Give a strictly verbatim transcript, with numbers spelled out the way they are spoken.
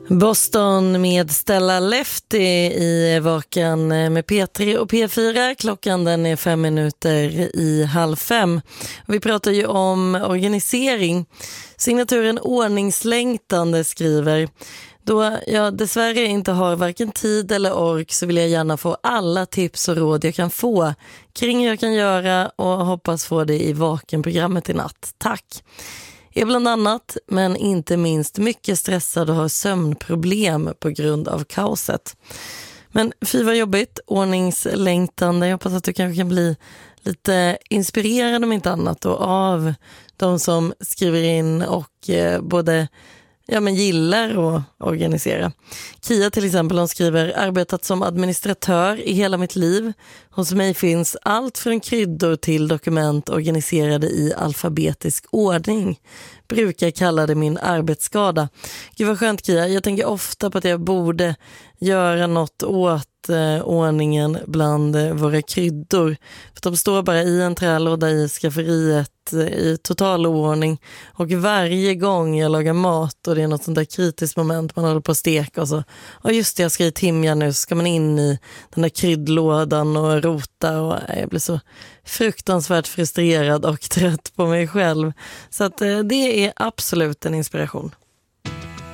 Boston med Stella Lefty i Vaken med P tre och P fyra. Klockan den är fem minuter i halv fem. Vi pratar ju om organisering. Signaturen Ordningslängtande skriver: då jag dessvärre inte har varken tid eller ork så vill jag gärna få alla tips och råd jag kan få kring hur jag kan göra och hoppas få det i Vaken-programmet i natt. Tack! Är bland annat, men inte minst, mycket stressad och har sömnproblem på grund av kaoset. Men fy vad jobbigt, ordningslängtande. Jag hoppas att du kanske kan bli lite inspirerad om inte annat då, av de som skriver in och eh, både ja, men gillar att organisera. Kia till exempel, hon skriver: arbetat som administratör i hela mitt liv. Hos mig finns allt från kryddor till dokument organiserade i alfabetisk ordning. Brukar kalla det min arbetsskada. Gud vad skönt, Kia. Jag tänker ofta på att jag borde göra något åt eh, ordningen bland eh, våra kryddor. För de står bara i en trälåda i skafferiet eh, i total oordning. Och varje gång jag lagar mat och det är något sånt där kritiskt moment, man håller på att steka och så. Och just det, jag ska i timja nu, så ska man in i den där kryddlådan och rota. Och jag blir så fruktansvärt frustrerad och trött på mig själv. Så att eh, det är absolut en inspiration.